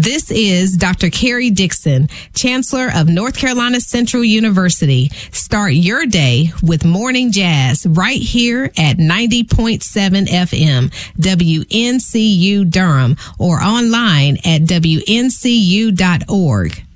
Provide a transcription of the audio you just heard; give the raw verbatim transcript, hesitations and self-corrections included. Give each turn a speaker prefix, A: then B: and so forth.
A: This is Doctor Carrie Dixon, Chancellor of North Carolina Central University. Start your day with Morning Jazz right here at ninety point seven F M, W N C U Durham, or online at W N C U dot org.